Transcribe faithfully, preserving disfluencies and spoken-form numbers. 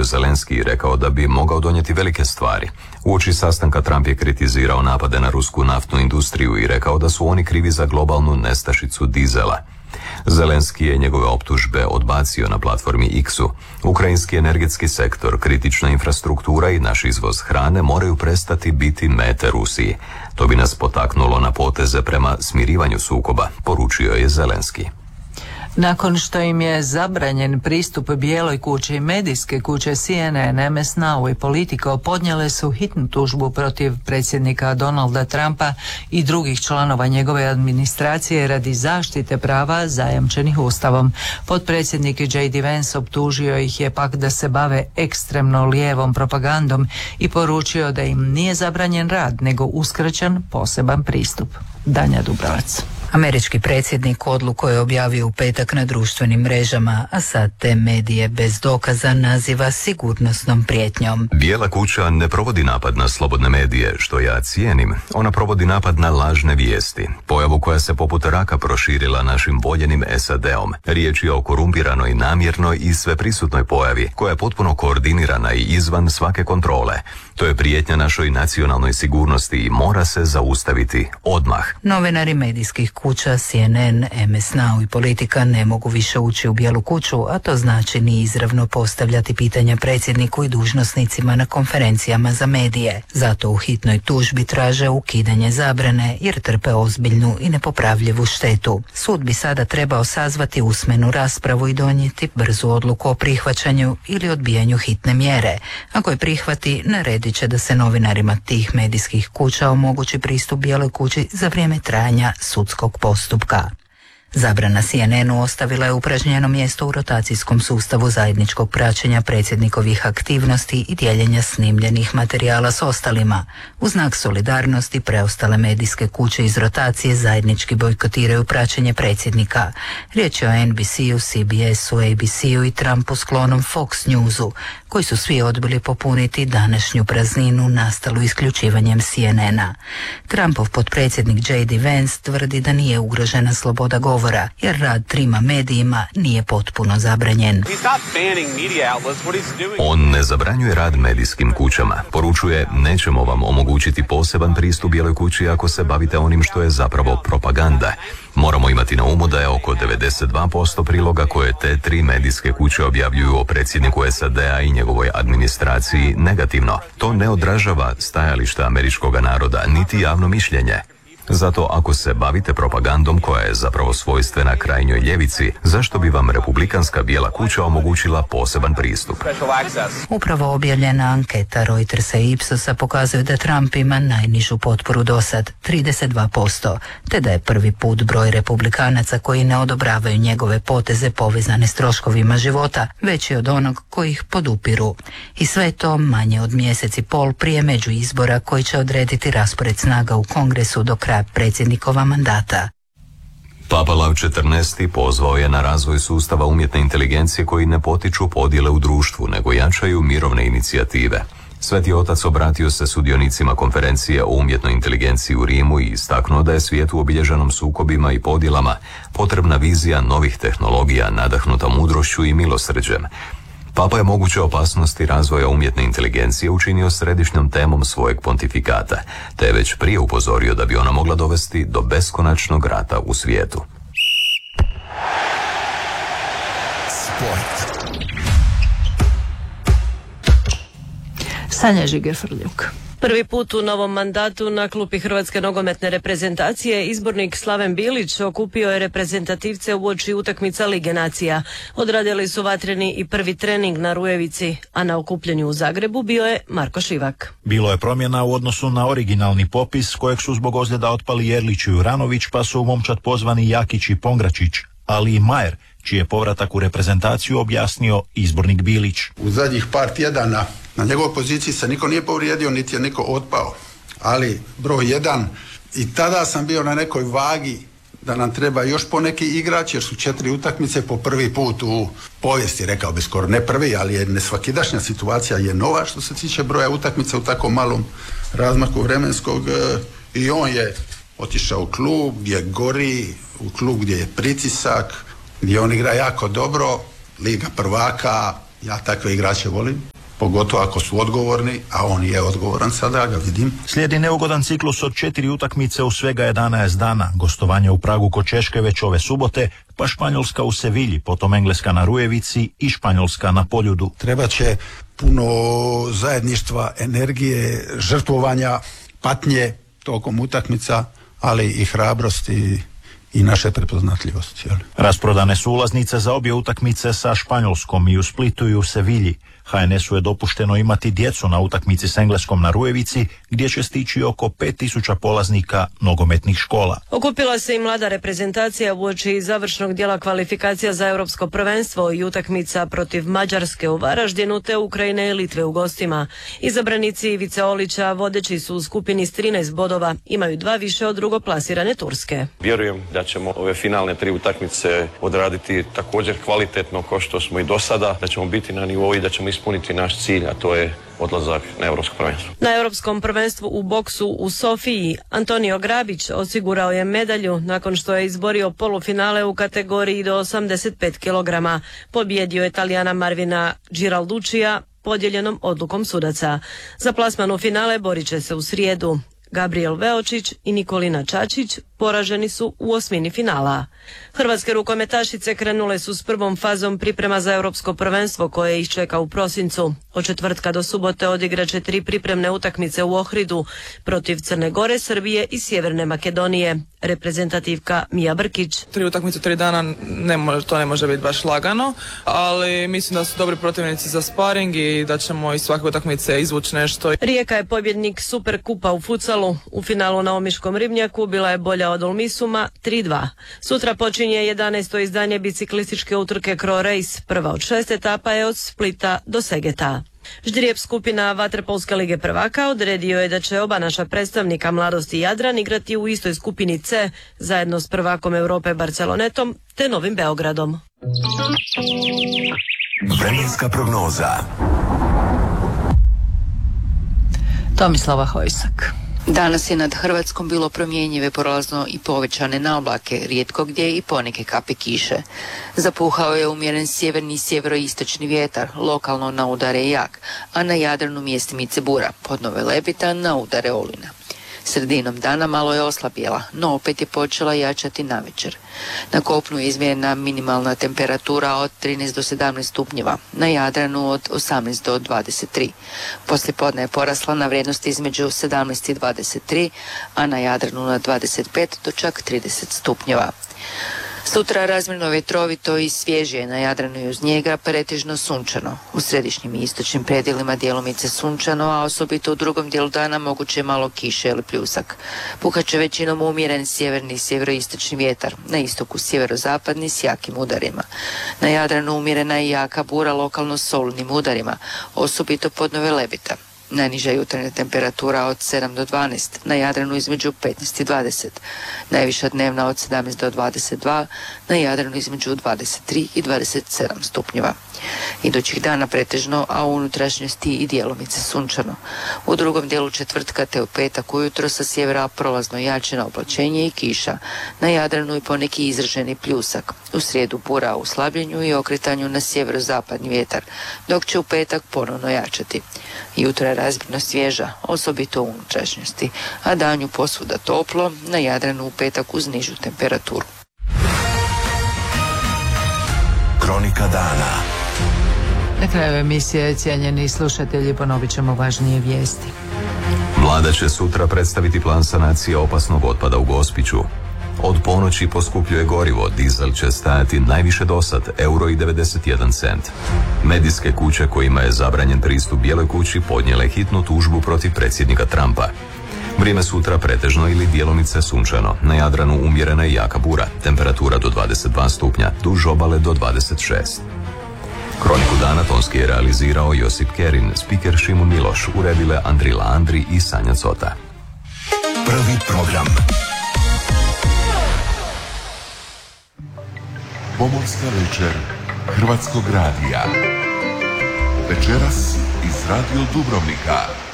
Volodymyr Zelenski rekao da bi mogao donijeti velike stvari. Uoči sastanka Trump je kritizirao napade na rusku naftnu industriju i rekao da su oni krivi za globalnu nestašicu dizela. Zelenski je njegove optužbe odbacio na platformi X-u. Ukrajinski energetski sektor, kritična infrastruktura i naš izvoz hrane moraju prestati biti mete Rusiji. To bi nas potaknulo na poteze prema smirivanju sukoba, poručio je Zelenski. Nakon što im je zabranjen pristup Bijeloj kući, medijske kuće C N N, M S Now i Politico podnijele su hitnu tužbu protiv predsjednika Donalda Trumpa i drugih članova njegove administracije radi zaštite prava zajamčenih Ustavom. Potpredsjednik J D Vance optužio ih je pak da se bave ekstremno lijevom propagandom i poručio da im nije zabranjen rad, nego uskraćen poseban pristup. Danja Dubrovac. Američki predsjednik odluku je objavio u petak na društvenim mrežama, a sad te medije bez dokaza naziva sigurnosnom prijetnjom. Bijela kuća ne provodi napad na slobodne medije, što ja cijenim. Ona provodi napad na lažne vijesti, pojavu koja se poput raka proširila našim voljenim S A D-om. Riječ je o korumpiranoj, namjernoj i sveprisutnoj pojavi, koja je potpuno koordinirana i izvan svake kontrole. To je prijetnja našoj nacionalnoj sigurnosti i mora se zaustaviti odmah. Novinari medijskih kuća C N N, M S Now i Politika ne mogu više ući u Bijelu kuću, a to znači ni izravno postavljati pitanja predsjedniku i dužnosnicima na konferencijama za medije. Zato u hitnoj tužbi traže ukidanje zabrane jer trpe ozbiljnu i nepopravljivu štetu. Sud bi sada trebao sazvati usmenu raspravu i donijeti brzu odluku o prihvaćanju ili odbijanju hitne mjere. Ako je prihvati, naredit će da se novinarima tih medijskih kuća omogući pristup Bijeloj kući za vrijeme trajanja sudskog postupka. Zabrana C N N-u ostavila je upražnjeno mjesto u rotacijskom sustavu zajedničkog praćenja predsjednikovih aktivnosti i dijeljenja snimljenih materijala s ostalima. U znak solidarnosti preostale medijske kuće iz rotacije zajednički bojkotiraju praćenje predsjednika. Riječ je o N B C-u, C B S-u, A B C-u i Trumpu sklonom Fox News-u, koji su svi odbili popuniti današnju prazninu nastalu isključivanjem C N N-a. Trumpov potpredsjednik J D Vance tvrdi da nije ugrožena sloboda govora, jer rad trima medijima nije potpuno zabranjen. On ne zabranjuje rad medijskim kućama. Poručuje, nećemo vam omogućiti poseban pristup Bijeloj kući ako se bavite onim što je zapravo propaganda. Moramo imati na umu da je oko devedeset dva posto priloga koje te tri medijske kuće objavljuju o predsjedniku S A D-a i njegovoj administraciji negativno. To ne odražava stajališta američkog naroda, niti javno mišljenje. Zato ako se bavite propagandom koja je zapravo svojstvena krajnjoj ljevici, zašto bi vam republikanska Bijela kuća omogućila poseban pristup? Upravo objavljena anketa Reutersa i Ipsosa pokazuje da Trump ima najnižu potporu dosad, trideset dva posto, te da je prvi put broj republikanaca koji ne odobravaju njegove poteze povezane s troškovima života veći od onog koji ih podupiru. I sve to manje od mjesec i pol prije međuizbora koji će odrediti raspored snaga u Kongresu do kraja predsjednikova mandata. Papa Lav četrnaesti pozvao je na razvoj sustava umjetne inteligencije koji ne potiču podjele u društvu, nego jačaju mirovne inicijative. Sveti otac obratio se sudionicima konferencije o umjetnoj inteligenciji u Rimu i istaknuo da je svijetu obilježenom sukobima i podjelama potrebna vizija novih tehnologija nadahnuta mudrošću i milosrđem. Papa je moguće opasnosti razvoja umjetne inteligencije učinio središnjom temom svojeg pontifikata, te je već prije upozorio da bi ona mogla dovesti do beskonačnog rata u svijetu. Sport. Sanja Žiger-Frljuk. Prvi put u novom mandatu na klupi Hrvatske nogometne reprezentacije izbornik Slaven Bilić okupio je reprezentativce uoči utakmica Lige nacija. Odradili su vatreni i prvi trening na Rujevici, a na okupljanju u Zagrebu bio je Marko Šivak. Bilo je promjena u odnosu na originalni popis kojeg su zbog ozljeda otpali Jerlić i Juranović, pa su u momčad pozvani Jakić i Pongračić, ali i Majer, čiji je povratak u reprezentaciju objasnio izbornik Bilić. U zadnjih par tjedana na njegovoj poziciji se niko nije povrijedio, niti je niko otpao. Ali broj jedan, i tada sam bio na nekoj vagi da nam treba još poneki igrač, jer su četiri utakmice po prvi put u povijesti, rekao bi skoro ne prvi, ali je nesvakidašnja situacija je nova što se tiče broja utakmica u tako malom razmaku vremenskog, i on je otišao u klub gdje gori, u klub gdje je pritisak, gdje on igra jako dobro, Liga prvaka, Ja takve igrače volim, pogotovo ako su odgovorni, a on je odgovoran sada, ga vidim. Slijedi neugodan ciklus od četiri utakmice u svega jedanaest dana, gostovanje u Pragu kod Češke već ove subote, pa Španjolska u Sevilji, potom Engleska na Rujevici i Španjolska na Poljudu. Treba će puno zajedništva, energije, žrtvovanja, patnje tokom utakmica, ali i hrabrosti i naše prepoznatljivosti. Jel? Rasprodane su ulaznice za obje utakmice sa Španjolskom i u Splitu i u Sevilji. ha en es-u je dopušteno imati djecu na utakmici s Engleskom na Rujevici, gdje će stići oko pet tisuća polaznika nogometnih škola. Okupila se i mlada reprezentacija uoči završnog dijela kvalifikacija za europsko prvenstvo i utakmica protiv Mađarske u Varaždinu te Ukrajine i Litve u gostima. Izabranici Ivice Olića vodeći su u skupini s trinaest bodova, imaju dva više od drugoplasirane Turske. Vjerujem da ćemo ove finalne tri utakmice odraditi također kvalitetno kao što smo i do sada, da ćemo biti na nivou i da ćemo ispuniti naš cilj, a to je odlazak na europsko prvenstvo. Na europskom prvenstvu u boksu u Sofiji Antonio Grabić osigurao je medalju nakon što je izborio polufinale u kategoriji do osamdeset pet kilograma. Pobjedio je Italijana Marvina Giralduccija podijeljenom odlukom sudaca. Za plasman u finale borit će se u srijedu. Gabriel Veočić i Nikolina Čačić poraženi su u osmini finala. Hrvatske rukometašice krenule su s prvom fazom priprema za europsko prvenstvo koje ih čeka u prosincu. Od četvrtka do subote odigraće tri pripremne utakmice u Ohridu protiv Crne Gore, Srbije i Sjeverne Makedonije. Reprezentativka Mija Brkić. Tri utakmice, tri dana, ne može, to ne može biti baš lagano, ali mislim da su dobri protivnici za sparing i da ćemo iz svake utakmice izvući nešto. Rijeka je pobjednik Superkupa u futsalu. U finalu na Omiškom ribnjaku bila je bolja od Olmisuma tri dva. Sutra počinje jedanaesto izdanje biciklističke utrke Cro Race. Prva od šest etapa je od Splita do Segeta. Ždrijeb skupina Vaterpolske lige prvaka odredio je da će oba naša predstavnika Mladost i Jadran igrati u istoj skupini C zajedno s prvakom Europe Barcelonetom te Novim Beogradom. Vremenska prognoza. Tomislava Hojsak. Danas je nad Hrvatskom bilo promjenjive, prolazno i povećane naoblake, rijetko gdje i poneke kape kiše. Zapuhao je umjeren sjeverni i sjeveroistočni vjetar, lokalno na udare jak, a na Jadranu mjestimice bura, podnove lebita na udare olujna. Sredinom dana malo je oslabjela, no opet je počela jačati navečer. Na kopnu je izmjerena minimalna temperatura od trinaest do sedamnaest stupnjeva, na Jadranu od osamnaest do dvadeset tri. Poslijepodne je porasla na vrijednosti između sedamnaest i dvadeset tri, a na Jadranu na dvadeset pet do čak trideset stupnjeva. Sutra razmjerno vjetrovito i svježije, na Jadranu i uz njega pretežno sunčano. U središnjim i istočnim predjelima djelomice sunčano, a osobito u drugom dijelu dana moguće je malo kiše ili pljusak. Puhat će većinom umjeren sjeverni i sjeveroistočni vjetar, na istoku sjeverozapadni s jakim udarima. Na Jadranu umjerena i jaka bura lokalno s olujnim udarima, osobito podnove lebita. Najniža jutarnja temperatura od sedam do dvanaest, na Jadranu između petnaest i dvadeset. Najviša dnevna od sedamnaest do dvadeset dva, na Jadranu između dvadeset tri i dvadeset sedam stupnjeva. Idućih dana pretežno, a u unutrašnjosti i dijelomice sunčano. U drugom dijelu četvrtka te u petak ujutro sa sjevera prolazno jačeno oblačenje i kiša. Na Jadranu i poneki izraženi pljusak. U srijedu bura u slabljenju i okretanju na sjeverozapadni vjetar, dok će u petak ponovno jačati. Jutro je razmjerno svježa, osobito u unutrašnjosti, a danju posvuda toplo, na Jadranu u petak uz nižu temperaturu. Kronika dana. Na kraju emisije, cijenjeni slušatelji, ponovit ćemo važnije vijesti. Vlada će sutra predstaviti plan sanacije opasnog otpada u Gospiću. Od ponoći poskupljuje gorivo, dizel će stajati najviše dosad, euro i devedeset jedan cent. Medijske kuće kojima je zabranjen pristup Bijeloj kući podnijele hitnu tužbu protiv predsjednika Trumpa. Vrijeme sutra pretežno ili djelomice sunčano, na Jadranu umjerena i jaka bura, temperatura do dvadeset dva stupnja, duž obale do dvadeset šest. Kroniku dana tonski je realizirao Josip Kerin, spiker Šimun Miloš, uredile Andrila Andri i Sanja Cota. Prvi program. Pomorska večer Hrvatskog radija. Večeras iz Radio Dubrovnika.